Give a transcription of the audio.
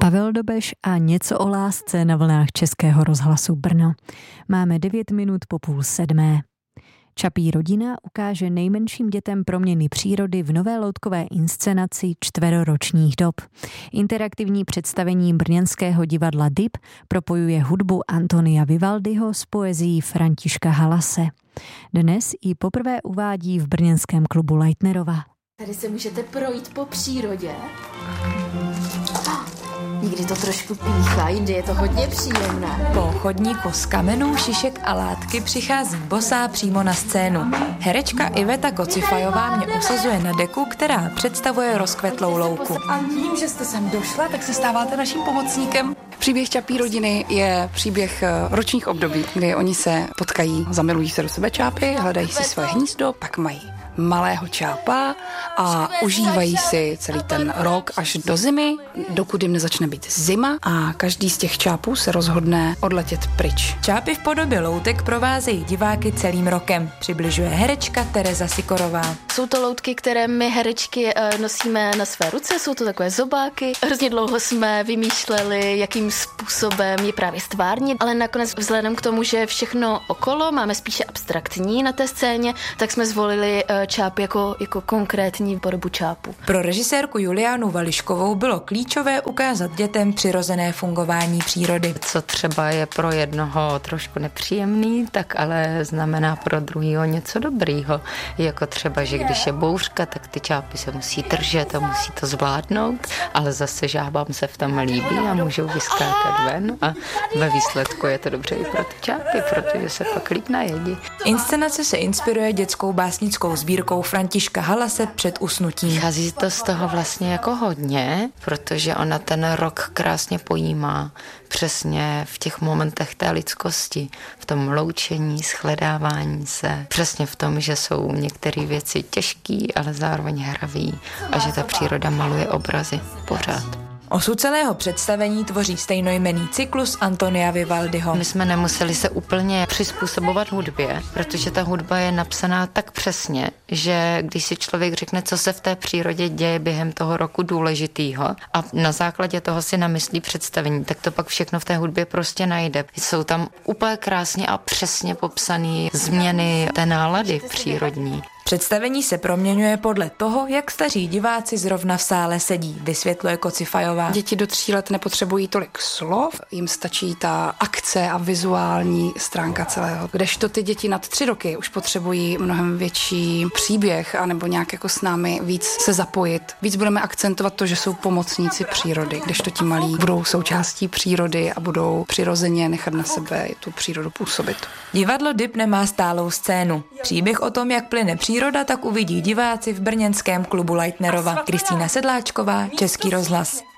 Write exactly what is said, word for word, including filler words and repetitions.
Pavel Dobeš a něco o lásce na vlnách Českého rozhlasu Brno. Máme devět minut po půl sedmé. Čapí rodina ukáže nejmenším dětem proměny přírody v nové loutkové inscenaci Čtveroročních dob. Interaktivní představení brněnského divadla D I P propojuje hudbu Antonia Vivaldiho s poezií Františka Halase. Dnes ji poprvé uvádí v brněnském klubu Leitnerova. Tady se můžete projít po přírodě. Někdy to trošku píchá, jindy je to hodně příjemné. Po chodníku z kamenů, šišek a látky přichází bosá přímo na scénu. Herečka Iveta Kocifajová mě usazuje na deku, která představuje rozkvetlou louku. A tím, že jste sem došla, tak se stáváte naším pomocníkem. Příběh Čapí rodiny je příběh ročních období, kdy oni se potkají, zamilují se do sebe čápy, hledají si své hnízdo, pak mají malého čápa a užívají si celý ten rok až do zimy, dokud jim nezačne být zima a každý z těch čápů se rozhodne odletět pryč. Čápy v podobě loutek provázejí diváky celým rokem, přibližuje herečka Tereza Sikorová. Jsou to loutky, které my herečky nosíme na své ruce, jsou to takové zobáky. Hrozně dlouho jsme vymýšleli, jakým způsobem je právě stvárnit, ale nakonec vzhledem k tomu, že všechno okolo máme spíše abstraktní na té scéně, tak jsme zvolili čápy jako, jako konkrétní podobu čápu. Pro režisérku Juliánu Vališkovou bylo klíčové ukázat dětem přirozené fungování přírody. Co třeba je pro jednoho trošku nepříjemný, tak ale znamená pro druhýho něco dobrýho. Jako třeba, že když je bouřka, tak ty čápy se musí držet a musí to zvládnout, ale zase žábám se v tom líbí a můžou vyskákat ven a ve výsledku je to dobře i pro ty čápy, protože se pak líp najedí. Inscenace se inspiruje dětskou básnickou sbírkou Františka Halase Před usnutím. Vychází to z toho vlastně jako hodně, protože ona ten rok krásně pojímá přesně v těch momentech té lidskosti, v tom loučení, shledávání se, přesně v tom, že jsou některé věci těžký, ale zároveň hravý a že ta příroda maluje obrazy pořád. Osud celého představení tvoří stejnojmenný cyklus Antonia Vivaldiho. My jsme nemuseli se úplně přizpůsobovat hudbě, protože ta hudba je napsaná tak přesně, že když si člověk řekne, co se v té přírodě děje během toho roku důležitýho a na základě toho si namyslí představení, tak to pak všechno v té hudbě prostě najde. Jsou tam úplně krásně a přesně popsané změny té nálady přírodní. Představení se proměňuje podle toho, jak staří diváci zrovna v sále sedí, vysvětluje Kocifajová. Děti do tří let nepotřebují tolik slov, jim stačí ta akce a vizuální stránka celého. Kdežto ty děti nad tři roky už potřebují mnohem větší příběh, anebo nějak jako s námi víc se zapojit. Víc budeme akcentovat to, že jsou pomocníci přírody, kdežto ti malí budou součástí přírody a budou přirozeně nechat na sebe tu přírodu působit. Divadlo D I P nemá stálou scénu. Příběh o tom, jak plyne příroda, tak uvidí diváci v brněnském klubu Leitnerova. Kristýna Sedláčková, Český rozhlas.